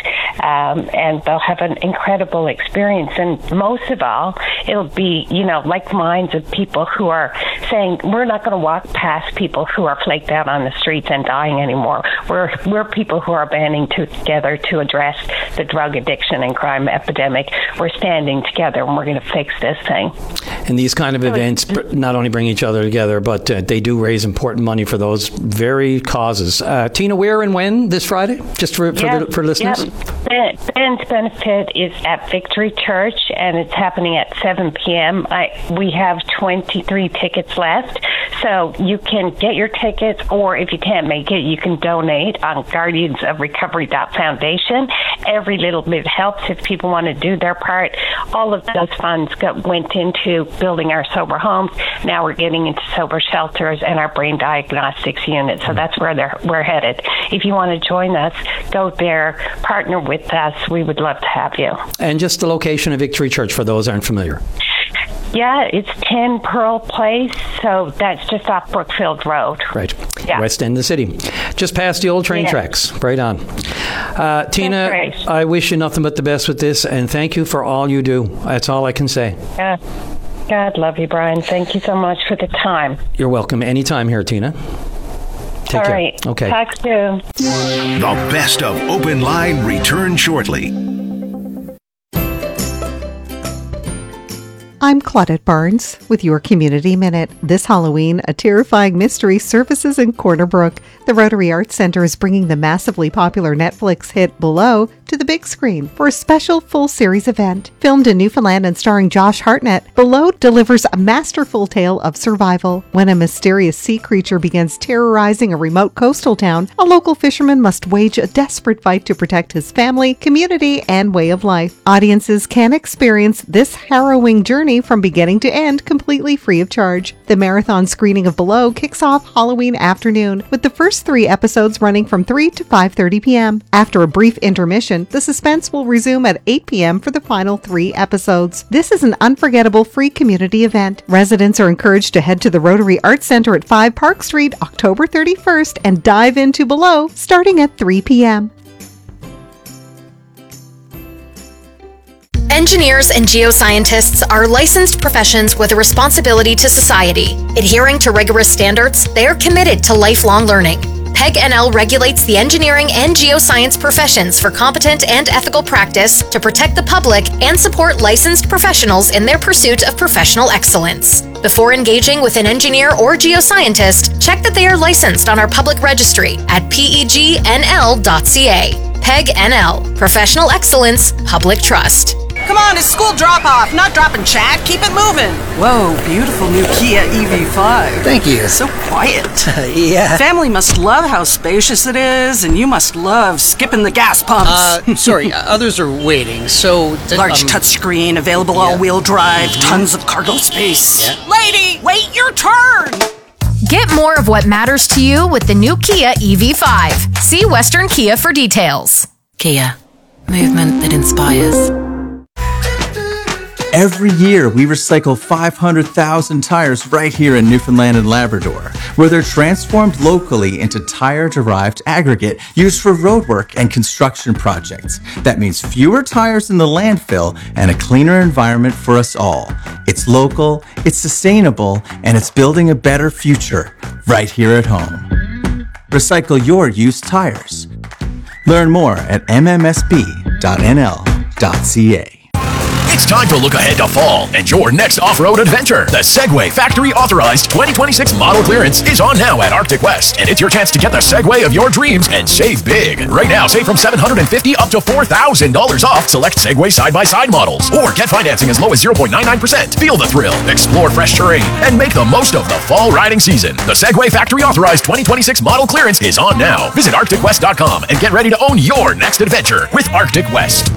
and they'll have an incredible experience. And most of all, it'll be, like minds of people who are saying, we're not going to walk past people who are flaked out on the streets and dying anymore. We're people who are banding together to address the drug addiction and crime epidemic. We're standing together, and we're going to fix this thing. And these kind of events not only bring each other together, but they do raise important money for those very causes. Tina, where and when this Friday? Just for listeners? Yep. Ben's Benefit is at Victory Church, and it's happening at 7 p.m. We have 23 tickets left, so you can get your tickets, or if you can't make it, you can donate on guardiansofrecovery.foundation. Every little bit helps if people want to do their part. All of those funds went into building our sober homes. Now we're getting into sober shelters and our brain diagnostics unit. So that's where we're headed. If you want to join us, go there, partner with us. We would love to have you. And just the location of Victory Church for those who aren't familiar. Yeah, it's 10 Pearl Place, so that's just off Brookfield Road. Right. Yeah. West end of the city. Just past the old train tracks. Right on. Tina, I wish you nothing but the best with this, and thank you for all you do. That's all I can say. God love you, Brian. Thank you so much for the time. You're welcome. Anytime here, Tina. Take care. Right. Okay. Talk soon. The best of Open Line returns shortly. I'm Claudette Barnes with your Community Minute. This Halloween, a terrifying mystery surfaces in Corner Brook. The Rotary Arts Center is bringing the massively popular Netflix hit Below to the big screen for a special full-series event. Filmed in Newfoundland and starring Josh Hartnett, Below delivers a masterful tale of survival. When a mysterious sea creature begins terrorizing a remote coastal town, a local fisherman must wage a desperate fight to protect his family, community, and way of life. Audiences can experience this harrowing journey from beginning to end completely free of charge. The marathon screening of Below kicks off Halloween afternoon, with the first 3 episodes running from 3 to 5:30 p.m. After a brief intermission, the suspense will resume at 8 p.m. for the final 3 episodes. This is an unforgettable free community event. Residents are encouraged to head to the Rotary Arts Center at 5 Park Street October 31st and dive into Below starting at 3 p.m. Engineers and geoscientists are licensed professions with a responsibility to society. Adhering to rigorous standards, they are committed to lifelong learning. PEG NL regulates the engineering and geoscience professions for competent and ethical practice to protect the public and support licensed professionals in their pursuit of professional excellence. Before engaging with an engineer or geoscientist, check that they are licensed on our public registry at pegnl.ca. PEG NL, Professional Excellence, Public Trust. Come on, it's school drop-off, not dropping chat. Keep it moving. Whoa, beautiful new Kia EV5. Thank you. So quiet. Yeah. Family must love how spacious it is, and you must love skipping the gas pumps. Sorry, others are waiting, so... Large touchscreen, available all-wheel drive, tons of cargo space. Yeah. Lady, wait your turn! Get more of what matters to you with the new Kia EV5. See Western Kia for details. Kia. Movement that inspires. Every year, we recycle 500,000 tires right here in Newfoundland and Labrador, where they're transformed locally into tire-derived aggregate used for roadwork and construction projects. That means fewer tires in the landfill and a cleaner environment for us all. It's local, it's sustainable, and it's building a better future right here at home. Recycle your used tires. Learn more at mmsb.nl.ca. It's time to look ahead to fall and your next off-road adventure. The Segway Factory Authorized 2026 model clearance is on now at Arctic West, and it's your chance to get the Segway of your dreams and save big. Right now, save from $750 up to $4,000 off select Segway side-by-side models, or get financing as low as 0.99%. Feel the thrill, explore fresh terrain, and make the most of the fall riding season. The Segway Factory Authorized 2026 model clearance is on now. Visit ArcticWest.com and get ready to own your next adventure with Arctic West.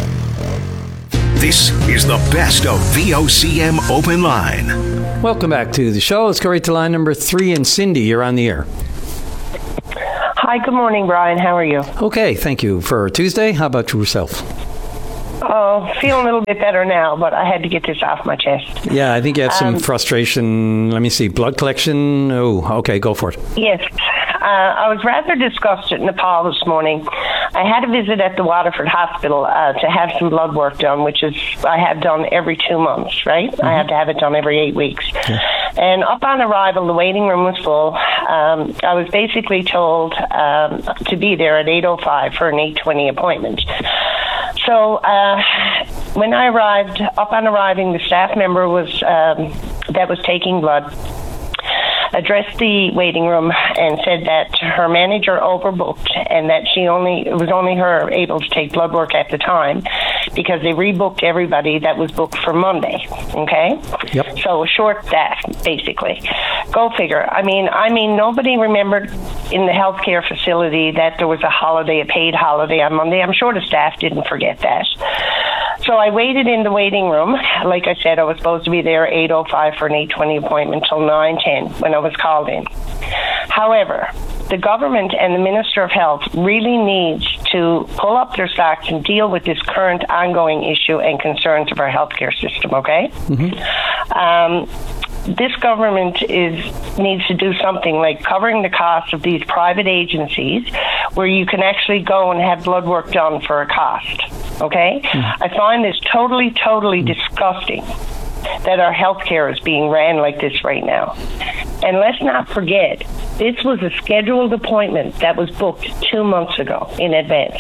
This is the best of VOCM Open Line. Welcome back to the show. Let's go right to line number 3. And Cindy, you're on the air. Hi, good morning, Brian. How are you? Okay, thank you. For Tuesday, how about yourself? Oh, feeling a little bit better now, but I had to get this off my chest. Yeah, I think you had some frustration. Let me see. Blood collection. Oh, okay, go for it. Yes. I was rather disgusted in Nepal this morning. I had a visit at the Waterford Hospital to have some blood work done, which is I have done every 2 months, right? Mm-hmm. I have to have it done every 8 weeks. Yeah. And up on arrival, the waiting room was full. I was basically told to be there at 8:05 for an 8:20 appointment. So when I arrived, up on arriving, the staff member was that was taking blood addressed the waiting room and said that her manager overbooked and that it was only her able to take blood work at the time because they rebooked everybody that was booked for Monday. Okay? Yep. So short staff, basically. Go figure. I mean, nobody remembered in the healthcare facility that there was a paid holiday on Monday. I'm sure the staff didn't forget that. So I waited in the waiting room. Like I said, I was supposed to be there 8:05 for an 8:20 appointment till 9:10 when I was called in. However, the government and the Minister of Health really needs to pull up their socks and deal with this current ongoing issue and concerns of our healthcare system, okay? Mm-hmm. This government needs to do something like covering the cost of these private agencies where you can actually go and have blood work done for a cost, okay? I find this totally disgusting that our healthcare is being ran like this right now. And let's not forget, this was a scheduled appointment that was booked 2 months ago in advance.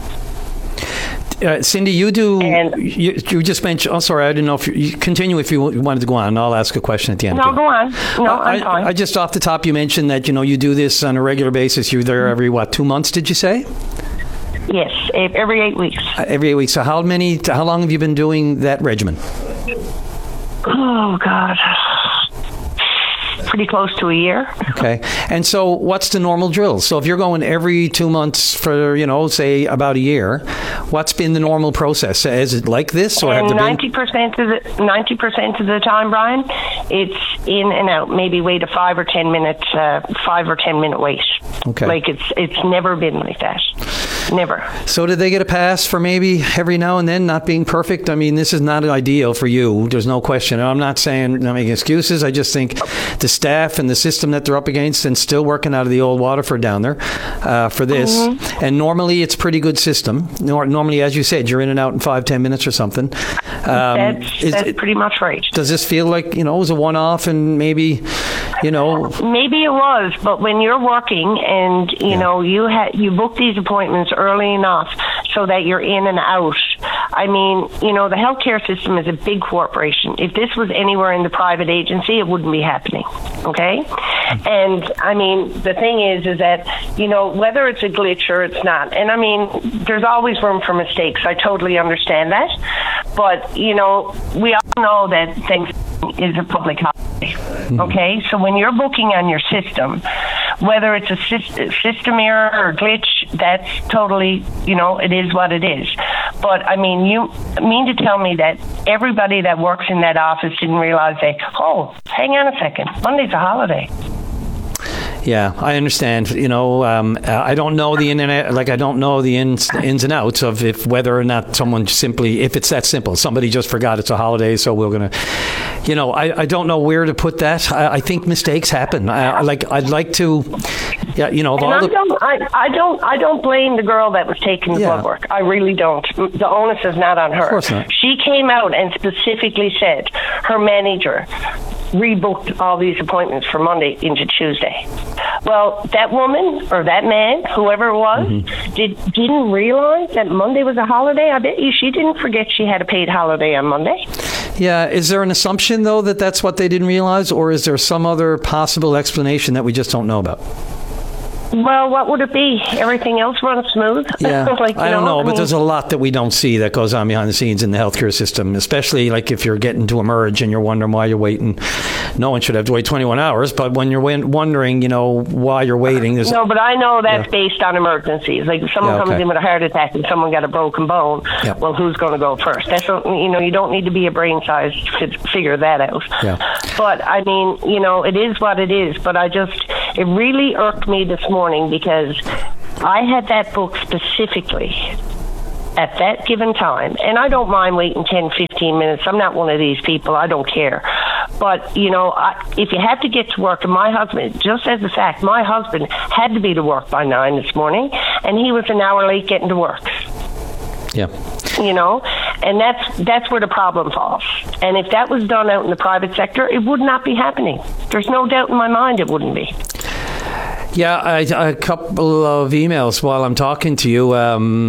Cindy, you just mentioned, oh, sorry, I didn't know if you continue if you wanted to go on. I'll ask a question at the end. No, go on. No, I'm fine. I just off the top, you mentioned that, you do this on a regular basis. You're there every, 2 months, did you say? Yes, every 8 weeks. Every 8 weeks. So how long have you been doing that regimen? Oh, God. Pretty close to a year. Okay. And so what's the normal drill? So if you're going every 2 months for, say about a year, what's been the normal process? Is it like this? Or and 90% of the time, Brian, it's in and out. Maybe wait a 5 or 10 minute wait. Okay. Like it's never been like that. Never. So did they get a pass for maybe every now and then not being perfect? I mean, this is not ideal for you. There's no question. I'm not making excuses. I just think the staff and the system that they're up against and still working out of the old Waterford down there for this. Mm-hmm. And normally it's pretty good system. Normally, as you said, you're in and out in 5-10 minutes or something. That's pretty much right. Does this feel like, it was a one-off and maybe, Maybe it was, but when you're working and, you book these appointments early enough so that you're in and out. I mean, the healthcare system is a big corporation. If this was anywhere in the private agency, it wouldn't be happening. Okay? And I mean, the thing is that, whether it's a glitch or it's not, and I mean, there's always room for mistakes. I totally understand that. But, we all know that Thanksgiving is a public holiday. Okay? So when you're booking on your system, whether it's a system error or glitch, that's totally, it is what it is. But, I mean, you mean to tell me that everybody that works in that office didn't realize hang on a second, Monday's a holiday. Yeah, I understand. I don't know the internet, like I don't know the ins and outs of whether or not someone simply, if it's that simple, somebody just forgot it's a holiday, so we're going to, I don't know where to put that. I think mistakes happen. I'd like to, I don't blame the girl that was taking the blood work. I really don't. The onus is not on her. Of course not. She came out and specifically said her manager rebooked all these appointments for Monday into Tuesday. Well, that woman or that man, whoever it was, didn't realize that Monday was a holiday. I bet you she didn't forget she had a paid holiday on Monday. Yeah. Is there an assumption, though, that that's what they didn't realize, or is there some other possible explanation that we just don't know about? Well, what would it be? Everything else runs smooth? Yeah, I don't know, but there's a lot that we don't see that goes on behind the scenes in the healthcare system, especially like if you're getting to emerge and you're wondering why you're waiting. No one should have to wait 21 hours, but when you're wondering, why you're waiting. No, but I know that's based on emergencies. Like if someone comes in with a heart attack and someone got a broken bone, well, who's going to go first? That's you don't need to be a brain size to figure that out. Yeah. But I mean, it is what it is. But it really irked me this morning because I had that book specifically at that given time, and I don't mind waiting 10, 15 minutes. I'm not one of these people. I don't care. But, if you have to get to work, and my husband, just as a fact, my husband had to be to work by 9 this morning, and he was an hour late getting to work. Yeah. And that's where the problem falls. And if that was done out in the private sector, it would not be happening. There's no doubt in my mind it wouldn't be. Yeah, a couple of emails while I'm talking to you.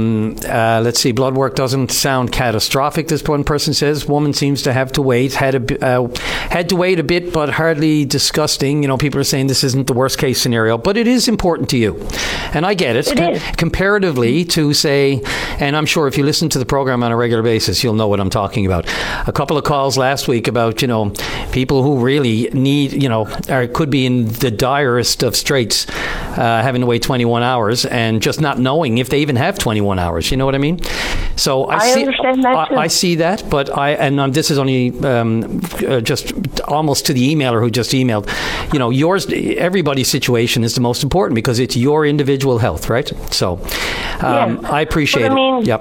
Let's see. Blood work doesn't sound catastrophic, this one person says. Woman seems to have to wait. Had to wait a bit, but hardly disgusting. People are saying this isn't the worst case scenario, but it is important to you. And I get it. It is. Comparatively to, say, and I'm sure if you listen to the program on a regular basis, you'll know what I'm talking about. A couple of calls last week about, people who really need, or could be in the direst of straits, having to wait 21 hours and just not knowing if they even have 21 hours. You know what I mean? So I understand that too. I see that, but this is only just almost to the emailer who just emailed. Everybody's situation is the most important because it's your individual health, right? So I appreciate it. Yep.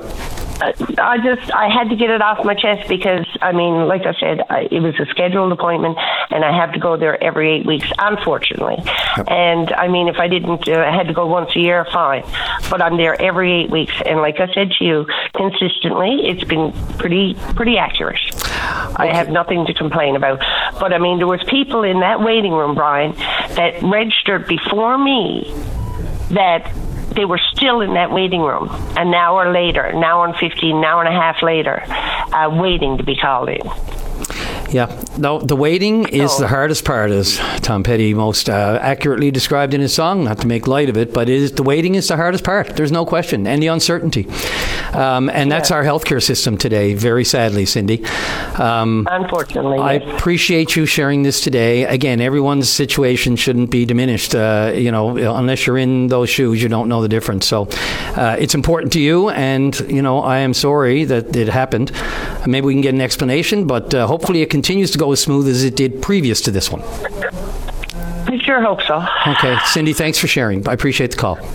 I had to get it off my chest because, like I said, it was a scheduled appointment and I have to go there every 8 weeks, unfortunately. Yep. And, if I didn't, I had to go once a year, fine. But I'm there every 8 weeks. And like I said to you, consistently, it's been pretty accurate. Okay. I have nothing to complain about. But, there was people in that waiting room, Brian, that registered before me that they were still in that waiting room an hour later, an hour and 15, an hour and a half later, waiting to be called in. Yeah. No, the waiting is the hardest part, as Tom Petty most accurately described in his song, not to make light of it, but the waiting is the hardest part. There's no question. And the uncertainty. And that's our healthcare system today, very sadly, Cindy. Unfortunately. I appreciate you sharing this today. Again, everyone's situation shouldn't be diminished. Unless you're in those shoes, you don't know the difference. So it's important to you. And, I am sorry that it happened. Maybe we can get an explanation, but hopefully it continues to go as smooth as it did previous to this one. I sure hope so. Okay. Cindy, thanks for sharing. I appreciate the call.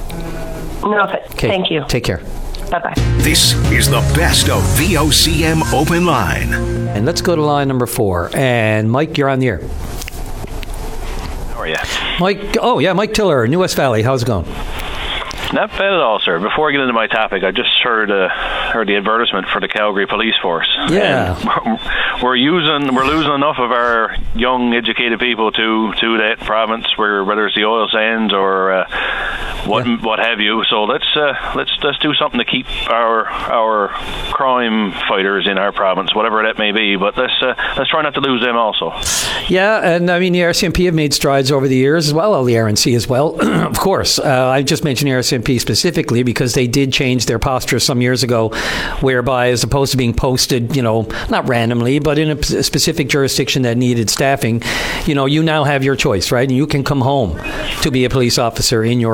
Thank you. Take care. Bye-bye. This is the best of VOCM Open Line. And let's go to line number 4. And Mike, you're on the air. How are you? Mike Tiller, New West Valley. How's it going? Not bad at all, sir. Before I get into my topic, I just heard the advertisement for the Calgary Police Force. Yeah, we're losing enough of our young, educated people to that province, whether it's the oil sands or what have you. So let's do something to keep our crime fighters in our province, whatever that may be. But let's try not to lose them also. Yeah, and the RCMP have made strides over the years as well. The RNC as well, of course. I just mentioned RCMP specifically because they did change their posture some years ago, whereby as opposed to being posted, not randomly, but in a specific jurisdiction that needed staffing, you now have your choice, right? And you can come home to be a police officer in your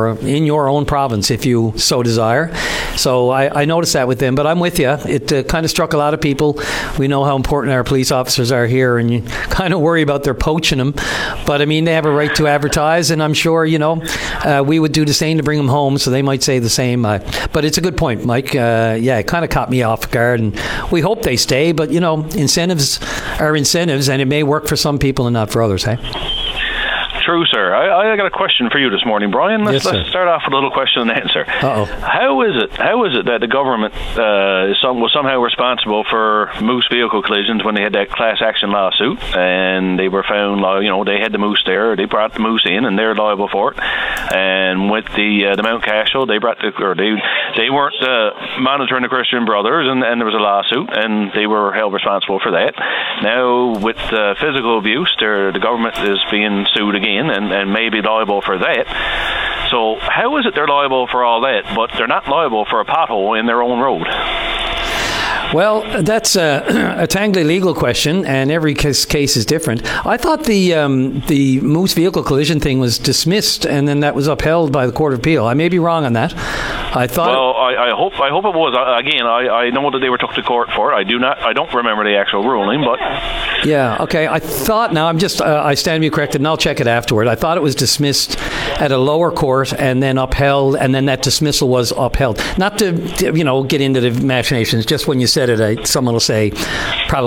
your own province if you so desire. So I noticed that with them, but I'm with you. It kind of struck a lot of people. We know how important our police officers are here, and you kind of worry about their poaching them. But I mean, they have a right to advertise, and I'm sure, we would do the same to bring them home, so they might say the same. But it's a good point, Mike. It kind of caught me off guard, and we hope they stay, but incentives are incentives, and it may work for some people and not for others, hey? True, sir. I got a question for you this morning, Brian. Let's start off with a little question and answer. Uh-oh. How is it that the government was somehow responsible for moose vehicle collisions when they had that class action lawsuit, and they were found, they had the moose there, they brought the moose in, and they're liable for it. And with the Mount Cashel, they weren't monitoring the Christian Brothers, and there was a lawsuit, and they were held responsible for that. Now, with physical abuse, the government is being sued again, and may be liable for that. So how is it they're liable for all that, but they're not liable for a pothole in their own road? Well, that's a tangly legal question, and every case is different. I thought the moose vehicle collision thing was dismissed, and then that was upheld by the Court of Appeal. I may be wrong on that. I thought. Well, I hope it was. Again, I know that they were took to court for it. I don't remember the actual ruling, but. Yeah. Okay. I thought. Now I'm just. I stand to be corrected, and I'll check it afterward. I thought it was dismissed at a lower court and then upheld, and then that dismissal was upheld. Not to get into the machinations. Just when you said it, someone will say, probably.